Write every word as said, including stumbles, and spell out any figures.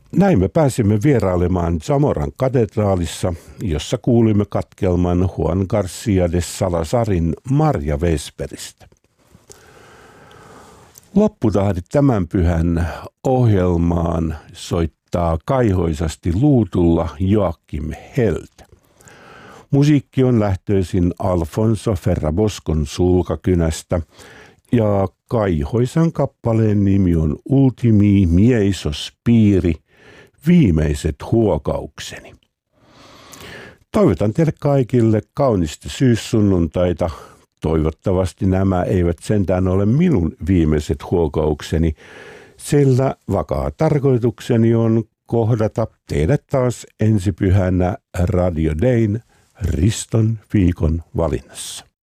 Näin me pääsimme vierailemaan Zamoran katedraalissa, jossa kuulimme katkelman Juan García de Salazarin Maria Vesperistä. Lopputahdit tämän pyhän ohjelmaan soittaa kaihoisasti luutulla Joakim Held. Musiikki on lähtöisin Alfonso Ferraboscon sulkakynästä ja kaihoisan kappaleen nimi on Ultimi miei sospiri, viimeiset huokaukseni. Toivotan teille kaikille kaunista syyssunnuntaita. Toivottavasti nämä eivät sentään ole minun viimeiset huokaukseni, sillä vakaa tarkoitukseni on kohdata teidät taas ensi pyhänä Radio Dayn Riston viikon valinnassa.